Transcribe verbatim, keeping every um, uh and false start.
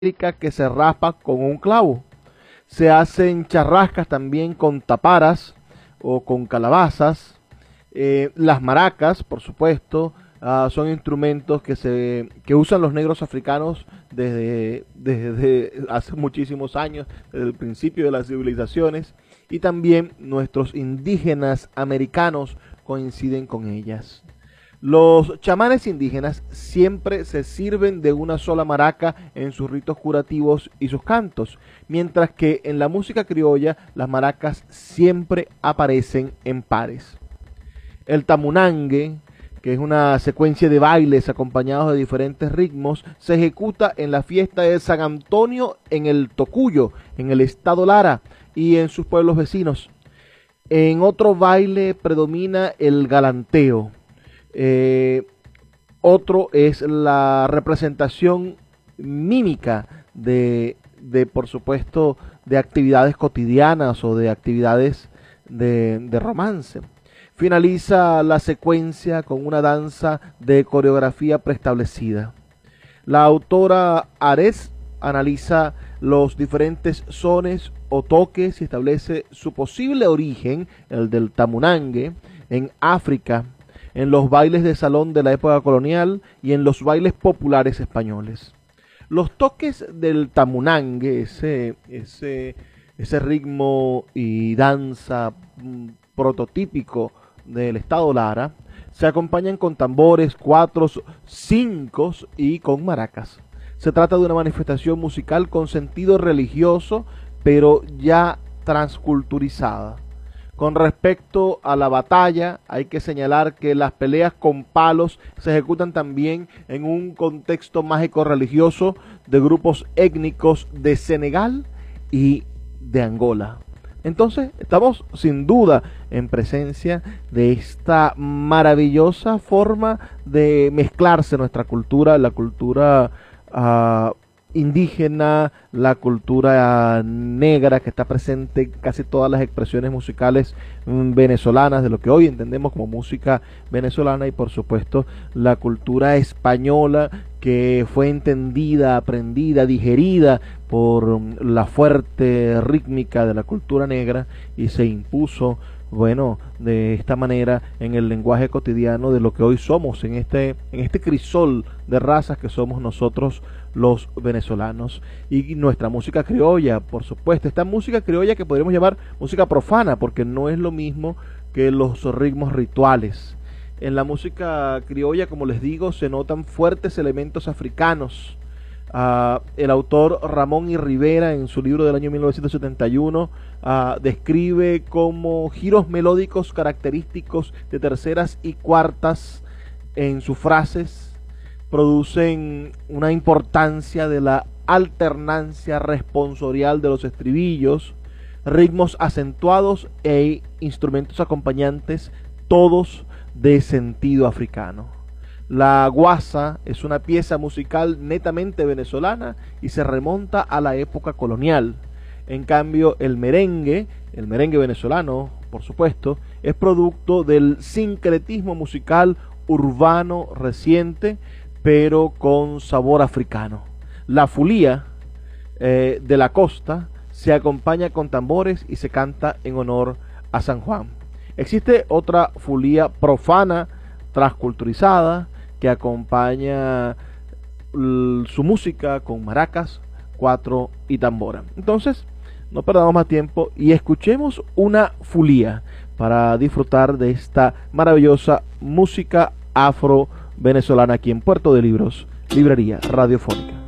que se raspa con un clavo. Se hacen charrascas también con taparas o con calabazas. Eh, las maracas, por supuesto, uh, son instrumentos que se que usan los negros africanos desde, desde hace muchísimos años, desde el principio de las civilizaciones, y también nuestros indígenas americanos coinciden con ellas. Los chamanes indígenas siempre se sirven de una sola maraca en sus ritos curativos y sus cantos, mientras que en la música criolla las maracas siempre aparecen en pares. El tamunangue, que es una secuencia de bailes acompañados de diferentes ritmos, se ejecuta en la fiesta de San Antonio en el Tocuyo, en el estado Lara y en sus pueblos vecinos. En otro baile predomina el galanteo. Eh, otro es la representación mímica de, de, por supuesto, de actividades cotidianas o de actividades de, de romance. Finaliza la secuencia con una danza de coreografía preestablecida. La autora Ares analiza los diferentes sones o toques y establece su posible origen, el del tamunangue, en África, en los bailes de salón de la época colonial y en los bailes populares españoles. Los toques del tamunangue, ese, ese, ese ritmo y danza mm, prototípico del estado Lara, se acompañan con tambores, cuatros, cinco y con maracas. Se trata de una manifestación musical con sentido religioso, pero ya transculturizada. Con respecto a la batalla, hay que señalar que las peleas con palos se ejecutan también en un contexto mágico-religioso de grupos étnicos de Senegal y de Angola. Entonces, estamos sin duda en presencia de esta maravillosa forma de mezclarse nuestra cultura, la cultura uh, indígena, la cultura negra que está presente en casi todas las expresiones musicales mm, venezolanas, de lo que hoy entendemos como música venezolana, y por supuesto la cultura española que fue entendida, aprendida, digerida por mm, la fuerte rítmica de la cultura negra y se impuso, bueno, de esta manera en el lenguaje cotidiano de lo que hoy somos, en este, en este crisol de razas que somos nosotros los venezolanos. Y nuestra música criolla, por supuesto, esta música criolla que podríamos llamar música profana, porque no es lo mismo que los ritmos rituales. En la música criolla, como les digo, se notan fuertes elementos africanos. Uh, el autor Ramón y Rivera, en su libro del año mil novecientos setenta y uno, uh, describe como giros melódicos característicos de terceras y cuartas en sus frases producen una importancia de la alternancia responsorial de los estribillos, ritmos acentuados e instrumentos acompañantes, todos de sentido africano. La guasa es una pieza musical netamente venezolana y se remonta a la época colonial. En cambio, el merengue, el merengue venezolano, por supuesto, es producto del sincretismo musical urbano reciente, pero con sabor africano. La fulía eh, de la costa se acompaña con tambores y se canta en honor a San Juan. Existe otra fulía profana, transculturizada, que acompaña su música con maracas, cuatro y tambora. Entonces, no perdamos más tiempo y escuchemos una fulía para disfrutar de esta maravillosa música afro venezolana aquí en Puerto de Libros, Librería Radiofónica.